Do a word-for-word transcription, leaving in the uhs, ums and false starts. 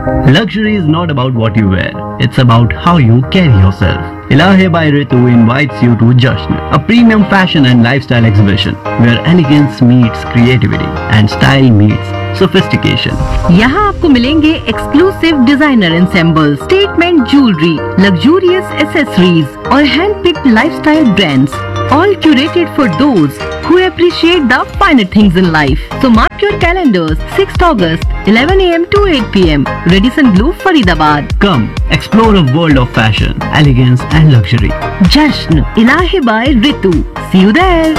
Luxury is not about what you wear, it's about how you carry yourself. Ilahe by Ritu invites you to Jasn, a premium fashion and lifestyle exhibition where elegance meets creativity and style meets sophistication. यहाँ आपको मिलेंगे exclusive designer ensemble, statement jewellery, luxurious accessories और hand picked lifestyle brands, all curated for those who appreciate the finer things in life. So mark your calendars, sixth August, eleven a m to eight p m, Radisson Blu, Faridabad. Come, explore a world of fashion, elegance and luxury. Jasn, Ilahe by Ritu. See you there.